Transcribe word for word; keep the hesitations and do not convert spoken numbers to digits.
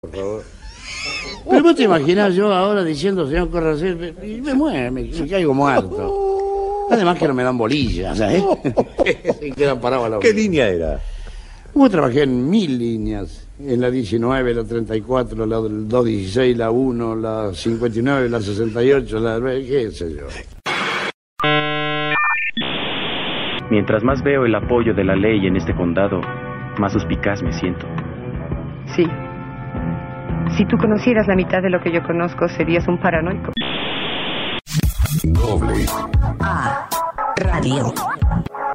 Por favor. Pero vos te imaginás yo ahora diciendo, señor Corracel, y me muero, me, me caigo muerto. Además que no me dan bolillas, ¿sabes? Se quedan parados a la ¿Qué bolilla. línea era? Yo trabajé en mil líneas, en la diecinueve, la treinta y cuatro, la doscientos dieciséis, la uno, la cincuenta y nueve, la sesenta y ocho, la... qué sé yo. Mientras más veo el apoyo de la ley en este condado, más suspicaz me siento. Sí. Si tú conocieras la mitad de lo que yo conozco, serías un paranoico. Doble A Radio.